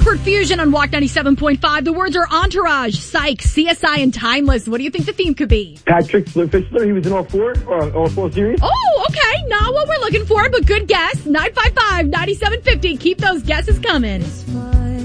Awkward Fusion on Walk 97.5. The words are Entourage, Psych, CSI, and Timeless. What do you think the theme could be? Patrick Fischler, he was in all four series. Oh, okay. Not what we're looking for, but good guess. 955-9750. Keep those guesses coming.